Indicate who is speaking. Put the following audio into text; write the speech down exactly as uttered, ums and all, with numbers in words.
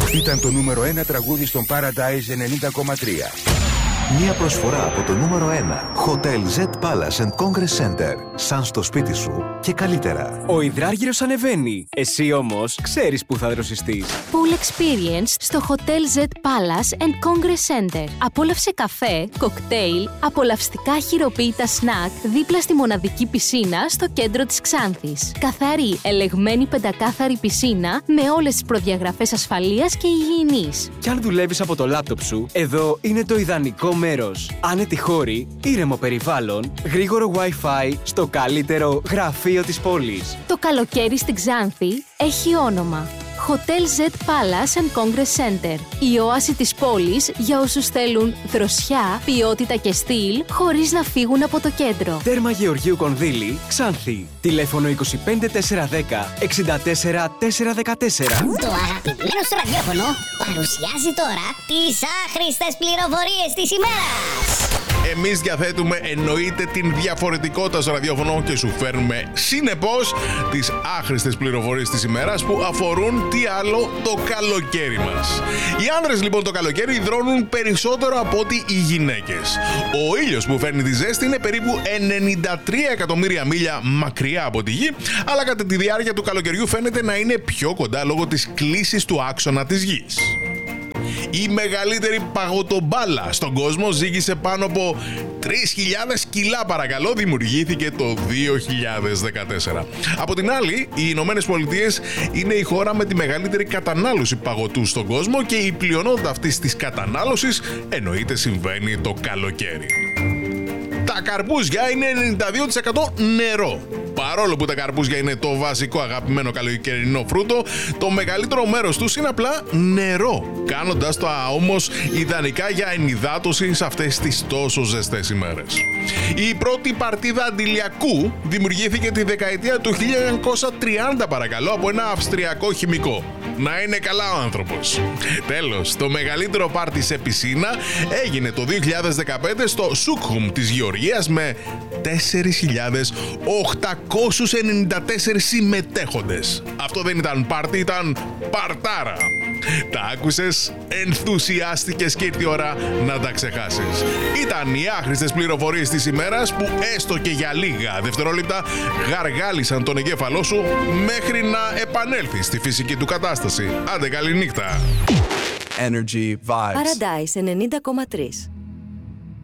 Speaker 1: Ήταν το νούμερο ένα τραγούδι στον Paradise ενενήντα κόμμα τρία.
Speaker 2: Μια προσφορά από το νούμερο ένα. Hotel Z Palace and Congress Center. Σαν στο σπίτι σου και καλύτερα.
Speaker 3: Ο υδράργυρος ανεβαίνει. Εσύ όμως ξέρεις που θα δροσιστείς.
Speaker 4: Pool Experience στο Hotel Z Palace and Congress Center. Απόλαυσε καφέ, κοκτέιλ, απολαυστικά χειροποίητα σνακ δίπλα στη μοναδική πισίνα στο κέντρο της Ξάνθης. Καθαρή, ελεγμένη πεντακάθαρη πισίνα με όλες τις προδιαγραφές ασφαλείας και υγιεινής.
Speaker 3: Κι αν δουλεύεις από το λάπτοπ σου, εδώ είναι το ιδανικό μέρος. Άνετη χώρη, ήρεμο περιβάλλον, γρήγορο Wi-Fi στο καλύτερο γραφείο της πόλης.
Speaker 4: Το καλοκαίρι στην Ξάνθη έχει όνομα. Hotel Z Palace and Congress Center. Η όαση της πόλης για όσους θέλουν δροσιά, ποιότητα και στυλ, χωρίς να φύγουν από το κέντρο.
Speaker 3: Τέρμα Γεωργίου Κονδύλη, Ξάνθη. Τηλέφωνο είκοσι πέντε τετρακόσια δέκα εξήντα τέσσερα τετρακόσια δεκατέσσερα.
Speaker 5: Το αγαπημένο σου ραδιόφωνο παρουσιάζει τώρα τις άχρηστες πληροφορίες της ημέρας.
Speaker 6: Εμείς διαθέτουμε εννοείται την διαφορετικότητα στο ραδιόφωνο και σου φέρνουμε συνεπώς τις άχρηστες πληροφορίες της ημέρας που αφορούν τι άλλο το καλοκαίρι μας. Οι άνδρες λοιπόν το καλοκαίρι υδρώνουν περισσότερο από ότι οι γυναίκες. Ο ήλιος που φέρνει τη ζέστη είναι περίπου ενενήντα τρία εκατομμύρια μίλια μακριά από τη γη, αλλά κατά τη διάρκεια του καλοκαιριού φαίνεται να είναι πιο κοντά λόγω της κλίσης του άξονα της γης. Η μεγαλύτερη παγωτομπάλα στον κόσμο ζύγισε πάνω από τρεις χιλιάδες κιλά, παρακαλώ, δημιουργήθηκε το δύο χιλιάδες δεκατέσσερα. Από την άλλη, οι Ηνωμένες Πολιτείες είναι η χώρα με τη μεγαλύτερη κατανάλωση παγωτού στον κόσμο και η πλειονότητα αυτής της κατανάλωσης εννοείται συμβαίνει το καλοκαίρι. Τα καρπούζια είναι ενενήντα δύο τοις εκατό νερό. Παρόλο που τα καρπούζια είναι το βασικό αγαπημένο καλοκαιρινό φρούτο, το μεγαλύτερο μέρος τους είναι απλά νερό, κάνοντας το όμως ιδανικά για ενυδάτωση σε αυτές τις τόσο ζεστές ημέρες. Η πρώτη παρτίδα αντιλιακού δημιουργήθηκε τη δεκαετία του χίλια εννιακόσια τριάντα, παρακαλώ, από ένα αυστριακό χημικό. Να είναι καλά ο άνθρωπος. Τέλος, το μεγαλύτερο πάρτι σε πισίνα έγινε το δύο χιλιάδες δεκαπέντε στο Σούκχουμ της Γεωργίας με τέσσερις χιλιάδες οκτακόσιους ενενήντα τέσσερις συμμετέχοντες. Αυτό δεν ήταν πάρτι, ήταν παρτάρα. Τα άκουσες, ενθουσιάστηκες και ήρθε η ώρα να τα ξεχάσεις. Ήταν οι άχρηστες πληροφορίες της ημέρας που έστω και για λίγα δευτερόλεπτα γαργάλισαν τον εγκέφαλό σου μέχρι να επανέλθει στη φυσική του κατάσταση. Άντε, καληνύχτα.
Speaker 2: Energy Vibes.
Speaker 4: Paradise ενενήντα κόμμα τρία.